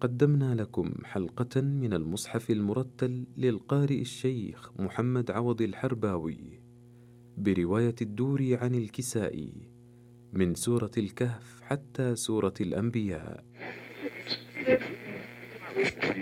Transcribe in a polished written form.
قدمنا لكم حلقة من المصحف المرتل للقارئ الشيخ محمد عوض الحرباوي برواية الدوري عن الكسائي من سورة الكهف حتى سورة الأنبياء.